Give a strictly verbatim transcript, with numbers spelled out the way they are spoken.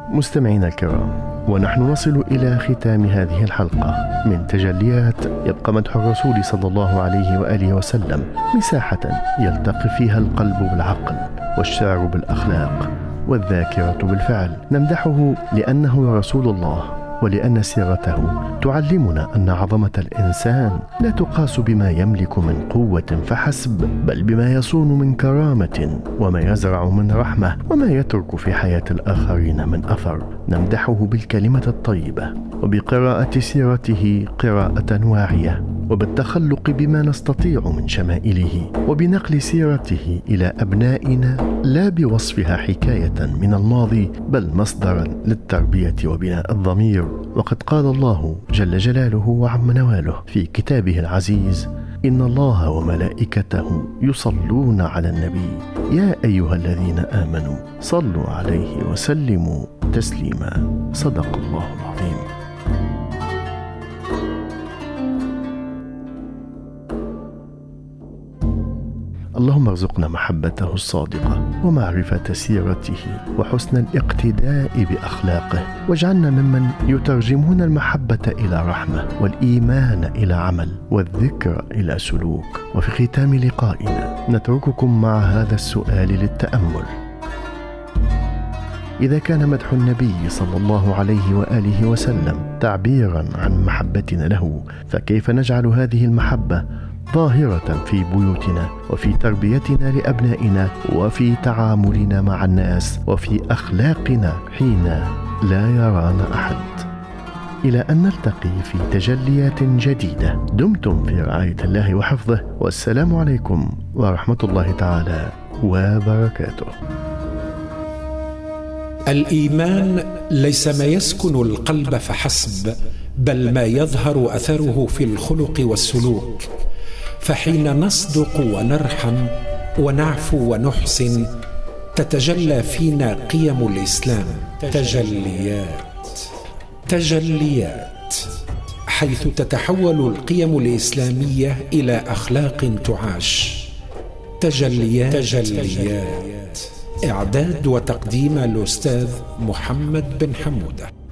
مستمعينا الكرام، ونحن نصل إلى ختام هذه الحلقة من تجليات. يبقى مدح الرسول صلى الله عليه وآله وسلم مساحة يلتقي فيها القلب بالعقل والشعر بالأخلاق والذاكرة بالفعل. نمدحه لأنه رسول الله، ولأن سيرته تعلمنا أن عظمة الإنسان لا تقاس بما يملك من قوة فحسب، بل بما يصون من كرامة وما يزرع من رحمة وما يترك في حياة الآخرين من أثر. نمدحه بالكلمة الطيبة وبقراءة سيرته قراءة واعية، وبالتخلق بما نستطيع من شمائله، وبنقل سيرته إلى أبنائنا لا بوصفها حكاية من الماضي بل مصدرا للتربية وبناء الضمير. وقد قال الله جل جلاله وعم نواله في كتابه العزيز: إن الله وملائكته يصلون على النبي يا أيها الذين آمنوا صلوا عليه وسلموا تسليما. صدق الله العظيم. اللهم ارزقنا محبته الصادقة ومعرفة سيرته وحسن الاقتداء بأخلاقه، واجعلنا ممن يترجمون المحبة إلى رحمة والإيمان إلى عمل والذكر إلى سلوك. وفي ختام لقائنا نترككم مع هذا السؤال للتأمل: إذا كان مدح النبي صلى الله عليه وآله وسلم تعبيرا عن محبتنا له، فكيف نجعل هذه المحبة ظاهرة في بيوتنا وفي تربيتنا لأبنائنا وفي تعاملنا مع الناس وفي أخلاقنا حين لا يرانا أحد؟ إلى أن نلتقي في تجليات جديدة، دمتم في رعاية الله وحفظه، والسلام عليكم ورحمة الله تعالى وبركاته. الإيمان ليس ما يسكن القلب فحسب، بل ما يظهر أثره في الخلق والسلوك. فحين نصدق ونرحم ونعفو ونحسن تتجلى فينا قيم الإسلام. تجليات تجليات حيث تتحول القيم الإسلامية إلى أخلاق تعاش. تجليات, تجليات. إعداد وتقديم الأستاذ محمد بن حمودة.